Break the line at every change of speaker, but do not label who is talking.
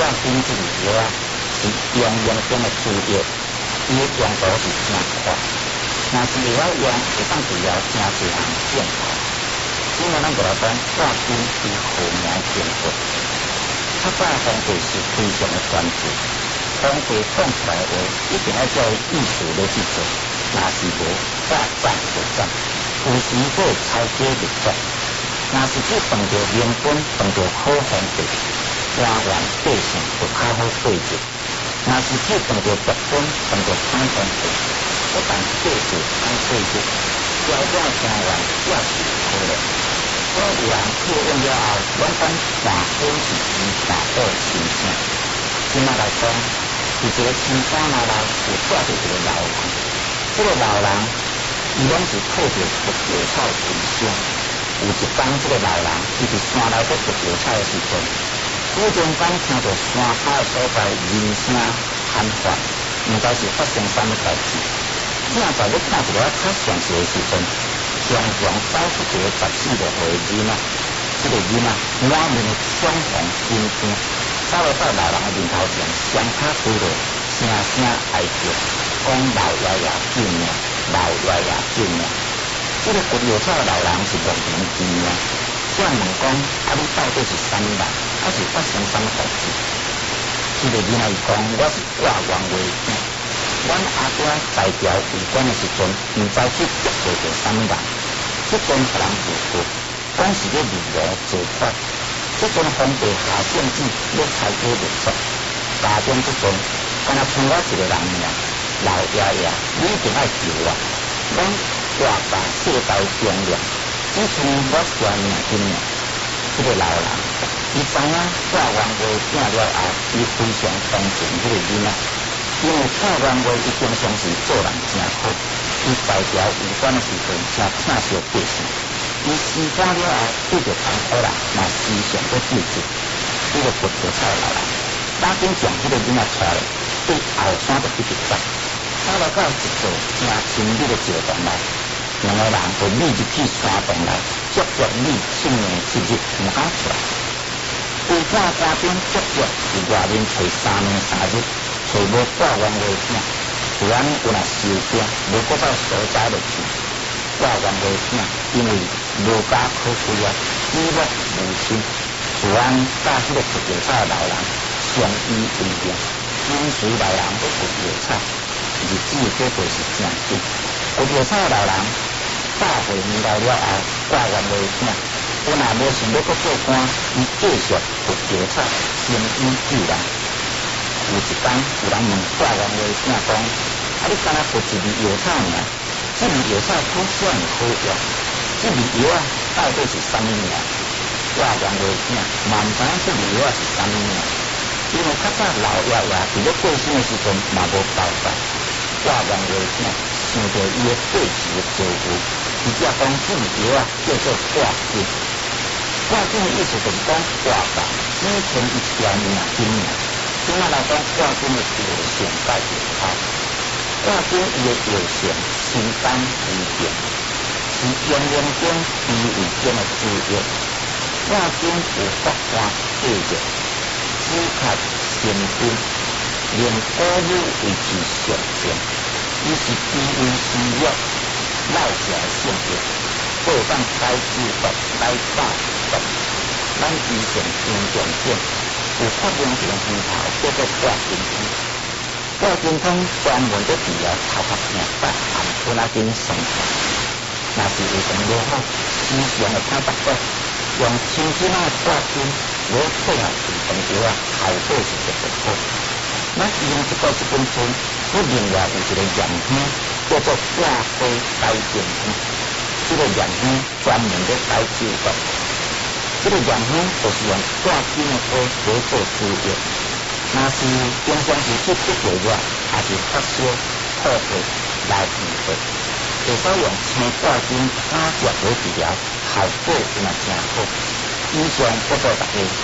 金这个药啊，是用中的治疗，伊的用途是真宽。若是会晓用，会当治疗真侪项症头。因为咱就来讲，挂金是好命健骨。较早皇帝是非常的专制，皇帝讲出来的话，一定要照意思来去做。若是无，再战就战，有时会抄家入作。若是去碰到明君，碰到好皇帝，官员百姓就较好对接；若是去碰到敌军，碰到歹皇帝，不但百姓歹对接，朝中的官员也是可怜。所以有人去问了后，拢讲大好是伊大好亲生。今仔来讲，是一个青山老老有带着一个老人，这个老人伊拢是靠着毒药草为生。有一天，这个老人伊伫山内底毒药草的时阵，忽然间听到山脚的所在人声喊发，毋知是发生啥物代志。正在咧看一个较详细的时阵，常常走出一个14多岁的囡仔，这个囡仔满面相红金青，走落到老人的面头前，双脚跪落，声声哀叫，讲老爷爷救命，老爷爷救命。这个毒药草的老人是莫名其妙，想问讲，你到底是啥物人，是发生啥物代志？这个囡仔伊讲，我是挂王维囝，阮阿爹在调为官的时阵，毋知去捉到着啥物人，即阵互人误会，讲是咧立罗做法。即阵皇帝下圣旨，要采购入作，家中即阵，敢若剩我一个人命，老爷爷，你一定爱救我，阮挂把世代重量，只剩我一个命金命。这个老人，伊知影挂王维囝了后，伊非常同情这个囡仔，因为挂王维伊平常时做人真好，伊在调为官的时阵真疼惜百姓，伊施官了后对着同苦人，嘛时常在救济。这个不可操的老人，赶紧将这个囡仔带来，对后山就一直走，走到到一座正清丽的石洞内。两个人就立入去山洞内，足足立7年7日，唔敢出来。为官家中足足伫外面找3年3日，找无挂王维囝。突然有人收惊，无搁到所在落去。挂王维囝因为无家可归啊，举目无亲。突然甲迄个毒药草的老人相依为命，跟随老人去毒药草，日子过过是真紧。毒药草的老人大岁年老了后，挂王维囝，本来无想要搁做官，伊继续毒药草，生医救人。有一天，有人问挂王维囝讲：你敢若服一味药草尔？这味药草可算好用，这味药到底是啥物名？挂王维囝嘛毋知影这味药是啥物名，因为较早老爷爷伫咧过身的时阵嘛无交代。挂王维囝想到伊的过去的遭遇，伊才讲这味药叫做挂金。挂金的意思就是讲挂法，只凭一条命金命。今仔来讲，挂金的药性甲药草，挂金伊的药性心肝胃病，是阳阳经脾胃经的主药。挂金有发汗退热、止咳生津，令鼓舞维持上症。伊是脾胃虚弱、落下的性质，可以当解脂毒、解饱毒。咱以前经常见有发明一个鱼头叫做挂金汤。挂金汤专门在治疗头壳痛、发汗、不拉筋生痛。若是胃肠不好，时常会看腹肚。用清水仔挂金，我配合治肠药啊，效果是特别好。咱用这本书，我另外有一个药方，叫做挂花解金汤。这个药方专门在解脂毒。这个药方就是用挂金的花来做主药。若是平常时去得着药，也是发烧、吐血、来皮血，会使用青挂金打结来治疗。效果也嘛真好，以上报告大家。